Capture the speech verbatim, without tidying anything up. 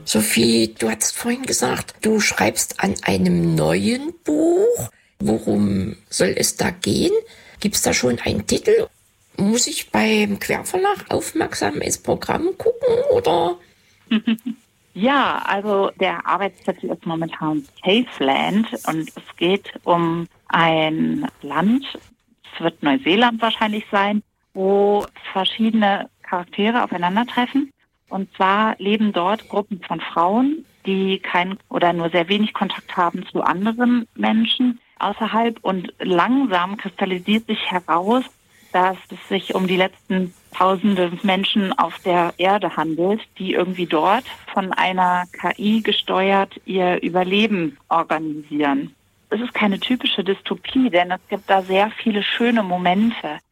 Sophie, du hast vorhin gesagt, du schreibst an einem neuen Buch. Worum soll es da gehen? Gibt es da schon einen Titel? Muss ich beim Querverlag aufmerksam ins Programm gucken, oder? Ja, also der Arbeitstitel ist momentan Caveland und es geht um ein Land, es wird Neuseeland wahrscheinlich sein, wo verschiedene Charaktere aufeinandertreffen. Und zwar leben dort Gruppen von Frauen, die keinen oder nur sehr wenig Kontakt haben zu anderen Menschen außerhalb. Und langsam kristallisiert sich heraus, dass es sich um die letzten tausende Menschen auf der Erde handelt, die irgendwie dort von einer K I gesteuert ihr Überleben organisieren. Es ist keine typische Dystopie, denn es gibt da sehr viele schöne Momente.